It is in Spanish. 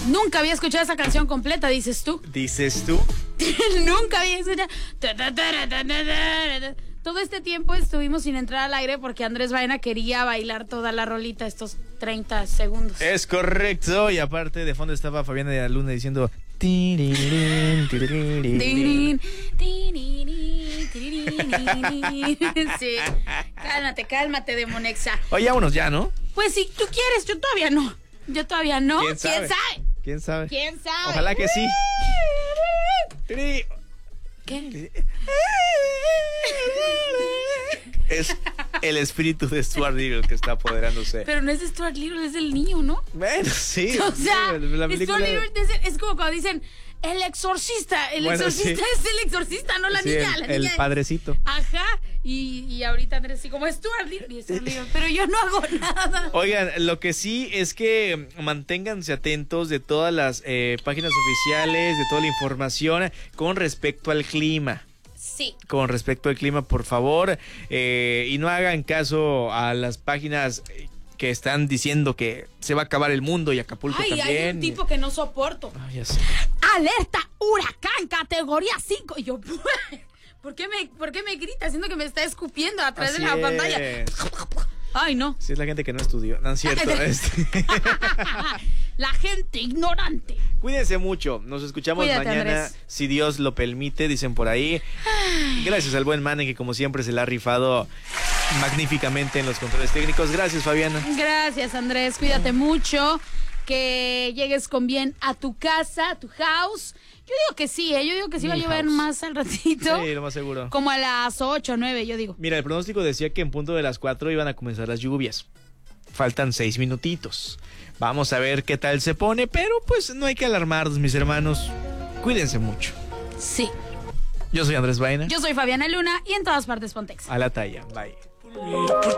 Nunca había escuchado esa canción completa, dices tú. ¿Dices tú? Nunca había escuchado. Todo este tiempo estuvimos sin entrar al aire porque Andrés Baena quería bailar toda la rolita, estos 30 segundos. Es correcto. Y aparte, de fondo estaba Fabiana de la Luna diciendo... Sí. Cálmate, Demonexa. Oye, vámonos ya, ¿no? Pues si tú quieres, yo todavía no. ¿Quién sabe? ¿Quién sabe? Ojalá que sí. ¿Qué? Es el espíritu de Stuart Little que está apoderándose. Pero no es de Stuart Little, es del niño, ¿no? Bueno, sí. O sea, la película... Stuart Little es como cuando dicen el exorcista. El exorcista es el exorcista, no la niña. El padrecito. Ajá. Y ahorita Andrés, sí, como Stuart Little, pero yo no hago nada. Oigan, lo que sí es que manténganse atentos de todas las páginas oficiales, de toda la información con respecto al clima. Sí. Con respecto al clima, por favor, y no hagan caso a las páginas que están diciendo que se va a acabar el mundo y Acapulco también. Hay un tipo que no soporto. Ay, ya sé. Alerta huracán categoría 5. Y yo, ¿por qué me grita? Siento que me está escupiendo a través de la pantalla. Ay, no. Sí, es la gente que no estudió. No es cierto. La gente ignorante. Cuídense mucho. Nos escuchamos mañana, Andrés. si Dios lo permite, dicen por ahí. Gracias al buen Mane, que como siempre se la ha rifado magníficamente en los controles técnicos. Gracias, Fabiana. Gracias, Andrés. Cuídate mucho. Que llegues con bien a tu casa, a tu house. Yo digo que sí, yo digo que sí va a llover más al ratito. Sí, lo más seguro. Como a las 8 o 9, yo digo. Mira, el pronóstico decía que en punto de las 4 iban a comenzar las lluvias. Faltan 6 minutitos. Vamos a ver qué tal se pone, pero pues no hay que alarmarnos, mis hermanos. Cuídense mucho. Sí. Yo soy Andrés Baena. Yo soy Fabiana Luna y en todas partes Pontex. A la talla. Bye.